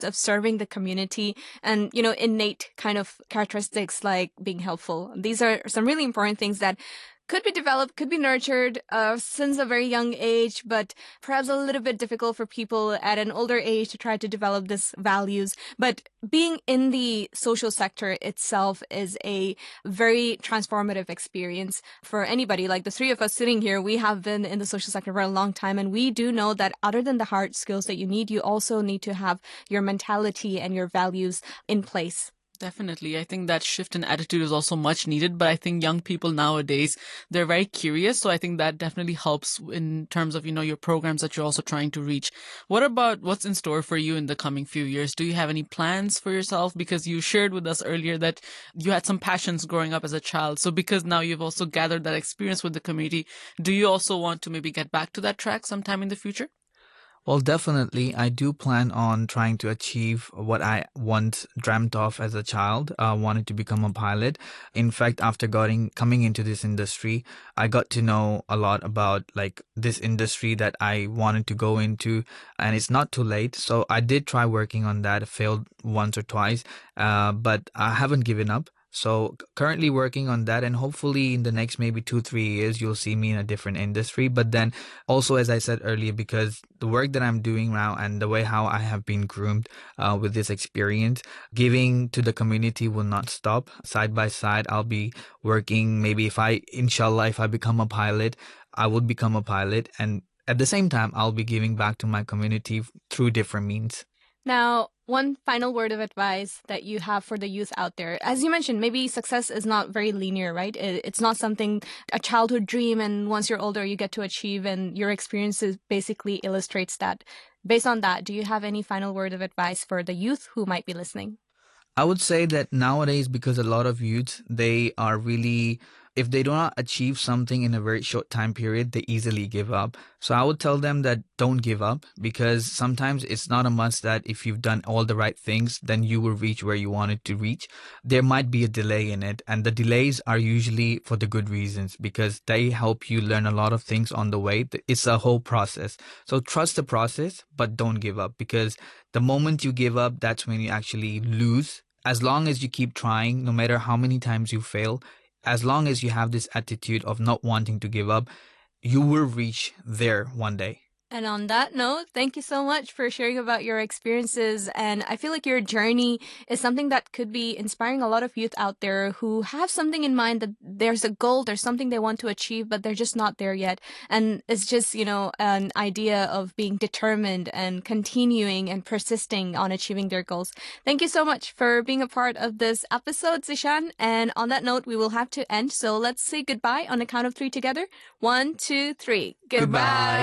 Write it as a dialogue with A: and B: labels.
A: of serving the community and, innate kind of characteristics like being helpful. These are some really important things that could be developed, could be nurtured since a very young age, but perhaps a little bit difficult for people at an older age to try to develop these values. But being in the social sector itself is a very transformative experience for anybody. Like the three of us sitting here, we have been in the social sector for a long time, and we do know that other than the hard skills that you also need to have your mentality and your values in place.
B: Definitely. I think that shift in attitude is also much needed, but I think young people nowadays, they're very curious. So I think that definitely helps in terms of, your programs that you're also trying to reach. What about what's in store for you in the coming few years? Do you have any plans for yourself? Because you shared with us earlier that you had some passions growing up as a child. So because now you've also gathered that experience with the community, do you also want to maybe get back to that track sometime in the future?
C: Well, definitely. I do plan on trying to achieve what I once dreamt of as a child. Wanted to become a pilot. In fact, after coming into this industry, I got to know a lot about like this industry that I wanted to go into, and it's not too late. So I did try working on that. Failed once or twice, but I haven't given up. So currently working on that, and hopefully in the next maybe 2-3 years you'll see me in a different industry. But then also, as I said earlier, because the work that I'm doing now and the way how I have been groomed with this experience, giving to the community will not stop. Side by side, I'll be working. Maybe inshallah, if I become a pilot, I would become a pilot, and at the same time, I'll be giving back to my community through different means.
A: Now, one final word of advice that you have for the youth out there. As you mentioned, maybe success is not very linear, right? It's not something, a childhood dream, and once you're older, you get to achieve, and your experiences basically illustrates that. Based on that, do you have any final word of advice for the youth who might be listening?
C: I would say that nowadays, because a lot of youths, they are really, if they do not achieve something in a very short time period, they easily give up. So I would tell them that don't give up, because sometimes it's not a must that if you've done all the right things, then you will reach where you wanted to reach. There might be a delay in it, and the delays are usually for the good reasons, because they help you learn a lot of things on the way. It's a whole process. So trust the process, but don't give up, because the moment you give up, that's when you actually lose. As long as you keep trying, no matter how many times you fail, as long as you have this attitude of not wanting to give up, you will reach there one day.
A: And on that note, thank you so much for sharing about your experiences. And I feel like your journey is something that could be inspiring a lot of youth out there who have something in mind, that there's a goal, there's something they want to achieve, but they're just not there yet. And it's just, an idea of being determined and continuing and persisting on achieving their goals. Thank you so much for being a part of this episode, Zishan. And on that note, we will have to end. So let's say goodbye on the count of three together. 1, 2, 3. Goodbye.